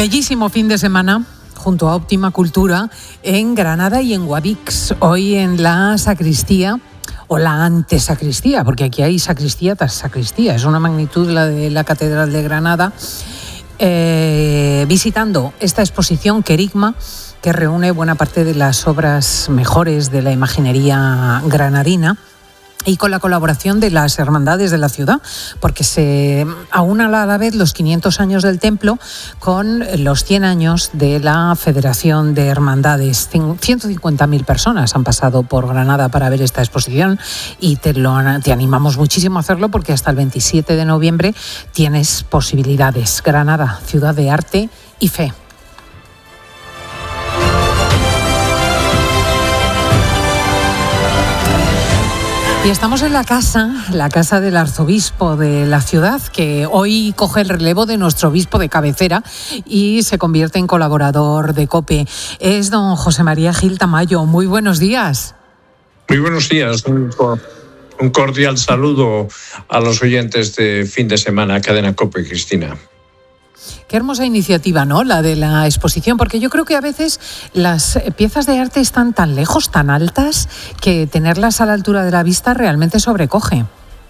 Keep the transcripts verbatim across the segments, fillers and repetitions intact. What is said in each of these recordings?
Bellísimo fin de semana junto a Óptima Cultura en Granada y en Guadix. Hoy en la sacristía o la antesacristía, porque aquí hay sacristía tras sacristía. Es una magnitud la de la Catedral de Granada. Eh, visitando esta exposición Querigma, que reúne buena parte de las obras mejores de la imaginería granadina, y con la colaboración de las hermandades de la ciudad, porque se aúna a la vez los quinientos años del templo con los cien años de la Federación de Hermandades. ciento cincuenta mil personas han pasado por Granada para ver esta exposición y te, lo, te animamos muchísimo a hacerlo, porque hasta el veintisiete de noviembre tienes posibilidades. Granada, ciudad de arte y fe. Y estamos en la casa, la casa del arzobispo de la ciudad, que hoy coge el relevo de nuestro obispo de cabecera y se convierte en colaborador de COPE. Es don José María Gil Tamayo. Muy buenos días. Muy buenos días. Un, un cordial saludo a los oyentes de fin de semana, Cadena COPE, Cristina. Qué hermosa iniciativa, ¿no?, la de la exposición, porque yo creo que a veces las piezas de arte están tan lejos, tan altas, que tenerlas a la altura de la vista realmente sobrecoge.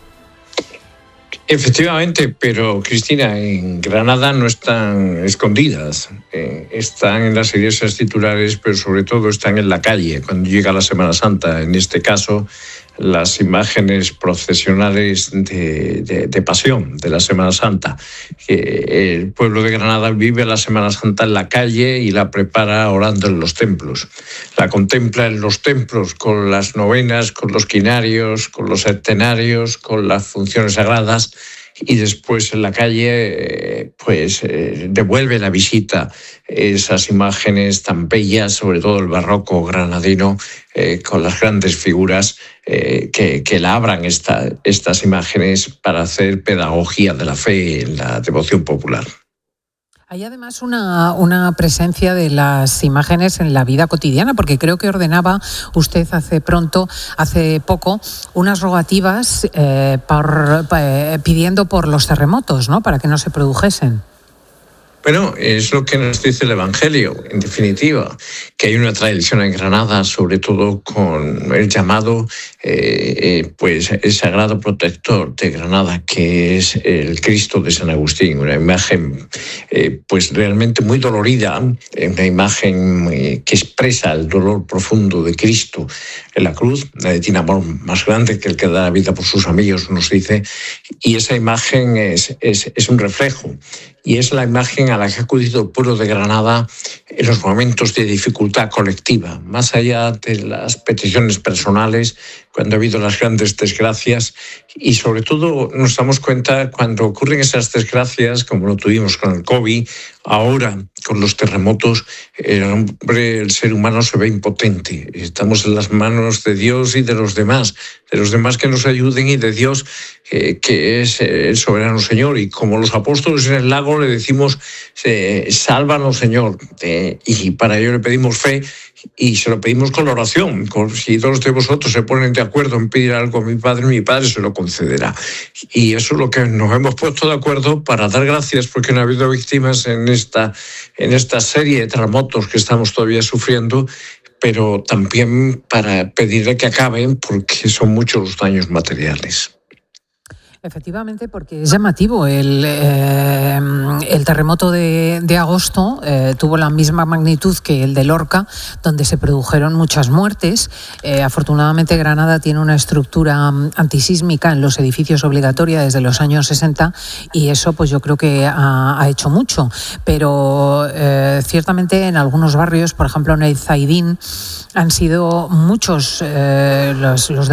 Efectivamente, pero Cristina, en Granada no están escondidas, eh, están en las iglesias titulares, pero sobre todo están en la calle cuando llega la Semana Santa. En este caso, las imágenes procesionales de, de, de pasión de la Semana Santa. El pueblo de Granada vive la Semana Santa en la calle y la prepara orando en los templos. La contempla en los templos con las novenas, con los quinarios, con los septenarios, con las funciones sagradas, y después en la calle pues eh, devuelve la visita esas imágenes tan bellas, sobre todo el barroco granadino, eh, con las grandes figuras eh, que, que labran esta, estas imágenes para hacer pedagogía de la fe en la devoción popular. Hay además una, una presencia de las imágenes en la vida cotidiana, porque creo que ordenaba usted hace pronto, hace poco, unas rogativas eh, por, eh, pidiendo por los terremotos, ¿no?, para que no se produjesen. Bueno, es lo que nos dice el Evangelio, en definitiva, que hay una tradición en Granada, sobre todo con el llamado eh, eh, pues el sagrado protector de Granada, que es el Cristo de San Agustín, una imagen eh, pues realmente muy dolorida, una imagen eh, que expresa el dolor profundo de Cristo en la cruz. Nadie tiene amor más grande que el que da la vida por sus amigos, nos dice, y esa imagen es, es, es un reflejo, y es la imagen a la que ha acudido el pueblo de Granada en los momentos de dificultad colectiva, más allá de las peticiones personales, cuando ha habido las grandes desgracias, y sobre todo nos damos cuenta cuando ocurren esas desgracias, como lo tuvimos con el COVID, ahora con los terremotos, el hombre, el ser humano se ve impotente. Estamos en las manos de Dios y de los demás, de los demás que nos ayuden, y de Dios, eh, que es el soberano Señor. Y como los apóstoles en el lago le decimos, eh, sálvanos, Señor, eh, y para ello le pedimos fe, y se lo pedimos con la oración. Si dos de vosotros se ponen de acuerdo en pedir algo a mi Padre, mi Padre se lo concederá. Y eso es lo que nos hemos puesto de acuerdo, para dar gracias porque no ha habido víctimas en esta, en esta serie de terremotos que estamos todavía sufriendo, pero también para pedirle que acaben, porque son muchos los daños materiales. Efectivamente, porque es llamativo. El, eh, el terremoto de, de agosto eh, tuvo la misma magnitud que el de Lorca, donde se produjeron muchas muertes. Eh, afortunadamente, Granada tiene una estructura antisísmica en los edificios obligatoria desde los años sesenta, y eso pues yo creo que ha, ha hecho mucho. Pero eh, ciertamente en algunos barrios, por ejemplo en el Zaidín, han sido muchos eh, los, los